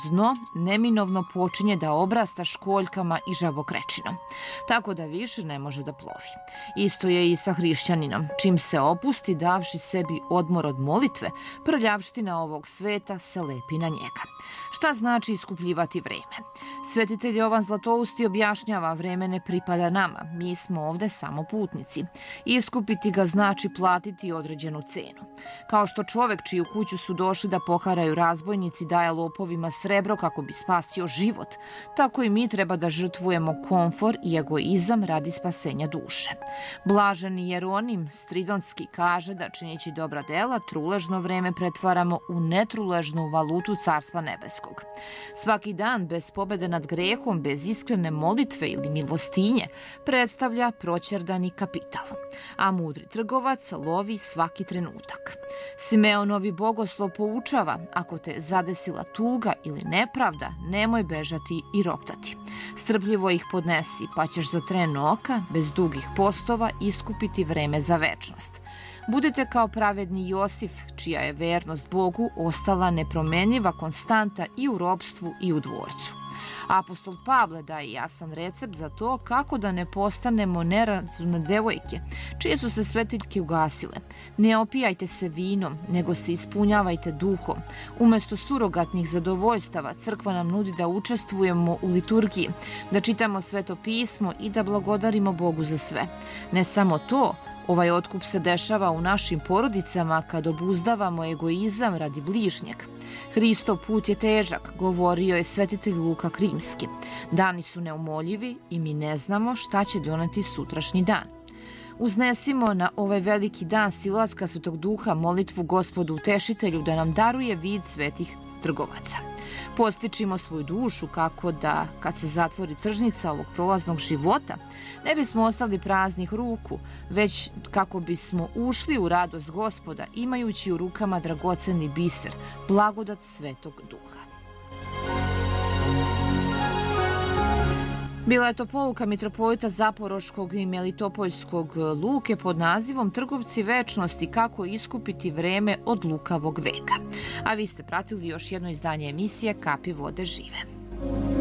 dno neminovno počinje da obrasta školjkama i žabokrečinom, tako da više ne može da plovi. Isto je i sa hrišćaninom. Čim se opusti, davši sebi odmor od molitve, prljavština ovog sveta se lepi na njega. Šta znači iskupljivati vreme? Svetitelj Jovan Zlatousti objašnjava: vreme ne pripada nama, mi smo ovde samo putnici. Iskupiti ga znači platiti određenu cenu. Kao što čovek čiju kuću su došli da poharaju razbojnici daje lopovima srebro kako bi spasio život, tako i mi treba da žrtvujemo komfor i egoizam radi spasenja duše. Blaženi Jeronim Stridonski kaže da čineći dobra dela truležno vreme pretvaramo u netruležnu valutu Carstva nebeskog. Svaki dan bez pobede nad grehom, bez iskrene molitve ili milostinje predstavlja proćerdani kapital, a mudri trgovac lovi svaki trenutak. Simeonovi bogoslov poučava: ako te zadesila tuga ili nepravda, nemoj bežati i roptati. Strpljivo ih podnesi, pa ćeš za tren oka, bez dugih postova, iskupiti vreme za večnost. Budite kao pravedni Josif, čija je vernost Bogu ostala nepromenljiva konstanta i u ropstvu i u dvorcu. Apostol Pavle daje jasan recept za to kako da ne postanemo nerazumne devojke, čije su se svetiljke ugasile. Ne opijajte se vinom, nego se ispunjavajte duhom. Umesto surogatnih zadovoljstava, crkva nam nudi da učestvujemo u liturgiji, da čitamo Sveto pismo i da blagodarimo Bogu za sve. Ne samo to, ovaj otkup se dešava u našim porodicama kad obuzdavamo egoizam radi bližnjeg. Hristov put je težak, govorio je svetitelj Luka Krimski. Dani su neumoljivi i mi ne znamo šta će doneti sutrašnji dan. Uznesimo na ovaj veliki dan silaska Svetog Duha molitvu Gospodu Utešitelju da nam daruje vid svetih trgovaca. Postičimo svoju dušu kako da, kad se zatvori tržnica ovog prolaznog života, ne bismo ostali praznih ruku, već kako bismo ušli u radost Gospoda, imajući u rukama dragoceni biser, blagodat Svetog Duha. Bila je to pouka mitropolita Zaporoškog i Melitopoljskog Luke pod nazivom Trgovci večnosti, kako iskupiti vreme od lukavog veka. A vi ste pratili još jedno izdanje emisije Kapi vode žive.